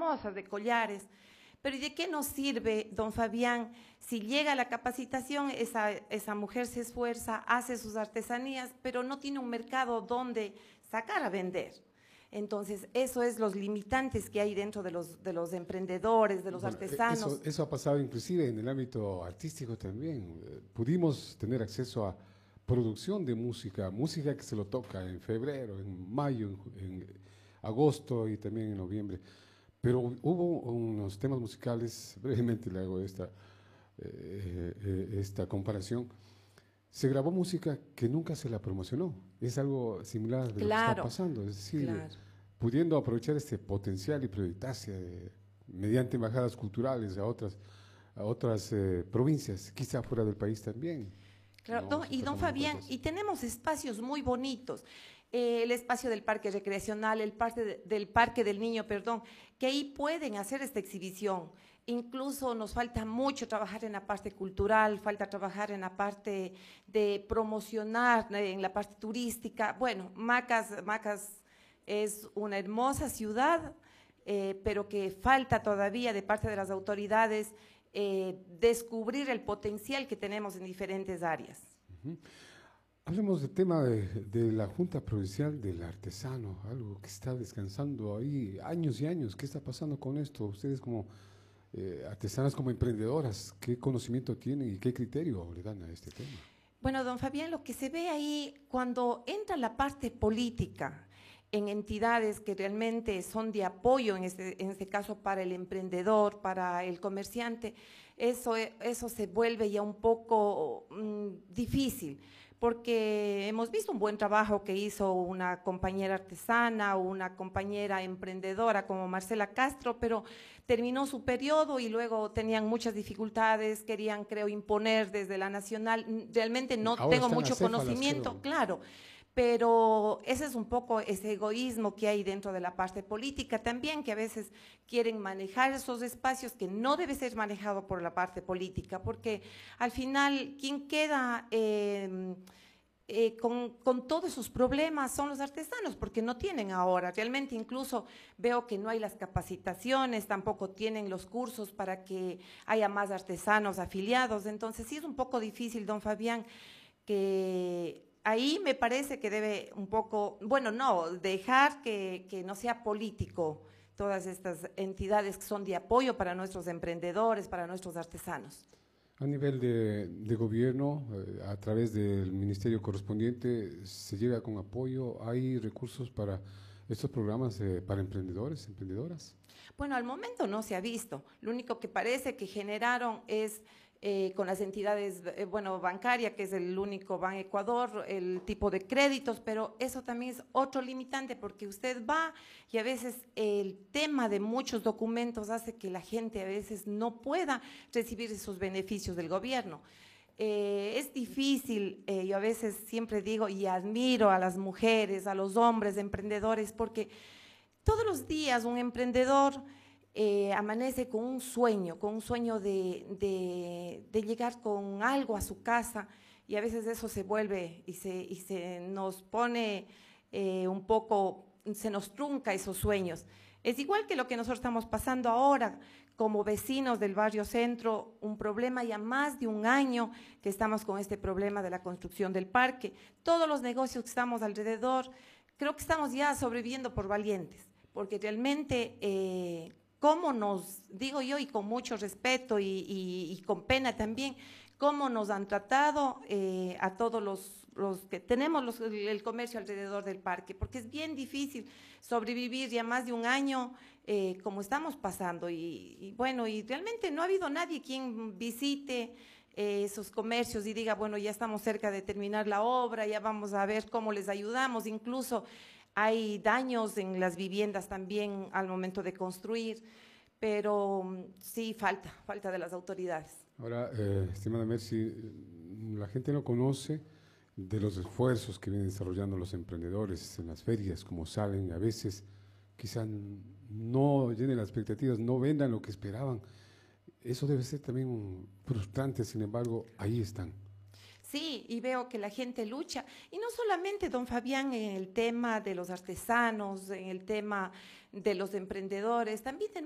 hermosas, de collares. Pero ¿y de qué nos sirve, don Fabián, si llega la capacitación, esa mujer se esfuerza, hace sus artesanías, pero no tiene un mercado donde sacar a vender? Entonces, eso es los limitantes que hay dentro de los emprendedores, de los artesanos. Eso ha pasado inclusive en el ámbito artístico también. Pudimos tener acceso a producción de música, música que se lo toca en febrero, en mayo, en agosto y también en noviembre. Pero hubo unos temas musicales, brevemente le hago esta comparación. Se grabó música que nunca se la promocionó. Es algo similar de lo que está pasando. Es decir, pudiendo aprovechar este potencial y proyectarse mediante embajadas culturales a otras provincias, quizá fuera del país también. Claro, y don Fabián, y tenemos espacios muy bonitos. El espacio del parque recreacional, del parque del niño, perdón, que ahí pueden hacer esta exhibición. Incluso nos falta mucho trabajar en la parte cultural, falta trabajar en la parte de promocionar, en la parte turística. Bueno, Macas es una hermosa ciudad, pero que falta todavía de parte de las autoridades descubrir el potencial que tenemos en diferentes áreas. Hablemos del tema de la Junta Provincial del Artesano, algo que está descansando ahí años y años. ¿Qué está pasando con esto? Ustedes como artesanas, como emprendedoras, ¿qué conocimiento tienen y qué criterio le dan a este tema? Bueno, don Fabián, lo que se ve ahí cuando entra la parte política en entidades que realmente son de apoyo, en este caso para el emprendedor, para el comerciante, eso se vuelve ya un poco difícil, porque hemos visto un buen trabajo que hizo una compañera artesana o una compañera emprendedora como Marcela Castro, pero terminó su periodo y luego tenían muchas dificultades, querían, creo, imponer desde la nacional. Realmente no tengo mucho conocimiento, claro, pero ese es un poco ese egoísmo que hay dentro de la parte política también, que a veces quieren manejar esos espacios que no debe ser manejado por la parte política, porque al final quien queda con todos sus problemas son los artesanos, porque no tienen ahora, realmente incluso veo que no hay las capacitaciones, tampoco tienen los cursos para que haya más artesanos afiliados, entonces sí es un poco difícil, don Fabián, que ahí me parece que debe un poco, bueno, no, dejar que no sea político todas estas entidades que son de apoyo para nuestros emprendedores, para nuestros artesanos. A nivel de gobierno, a través del ministerio correspondiente, ¿se llega con apoyo? ¿Hay recursos para estos programas para emprendedores, emprendedoras? Bueno, al momento no se ha visto. Lo único que parece que generaron es con las entidades, bueno, bancaria, que es el único Ban Ecuador, el tipo de créditos, pero eso también es otro limitante porque usted va y a veces el tema de muchos documentos hace que la gente a veces no pueda recibir esos beneficios del gobierno. Es difícil, yo a veces siempre digo y admiro a las mujeres, a los hombres emprendedores, porque todos los días un emprendedor amanece con un sueño de llegar con algo a su casa y a veces eso se vuelve y se nos pone un poco, se nos trunca esos sueños. Es igual que lo que nosotros estamos pasando ahora como vecinos del barrio centro, un problema ya más de un año que estamos con este problema de la construcción del parque. Todos los negocios que estamos alrededor, creo que estamos ya sobreviviendo por valientes, porque realmente cómo nos, digo yo y con mucho respeto y con pena también, cómo nos han tratado a todos los que tenemos el comercio alrededor del parque, porque es bien difícil sobrevivir ya más de un año como estamos pasando y bueno, y realmente no ha habido nadie quien visite esos comercios y diga, bueno, ya estamos cerca de terminar la obra, ya vamos a ver cómo les ayudamos, incluso hay daños en las viviendas también al momento de construir, pero sí falta de las autoridades. Ahora, estimada Mercy, la gente no conoce de los esfuerzos que vienen desarrollando los emprendedores en las ferias, como saben, a veces quizá no llenen las expectativas, no vendan lo que esperaban. Eso debe ser también frustrante, sin embargo, ahí están. Sí, y veo que la gente lucha, y no solamente, don Fabián, en el tema de los artesanos, en el tema de los emprendedores, también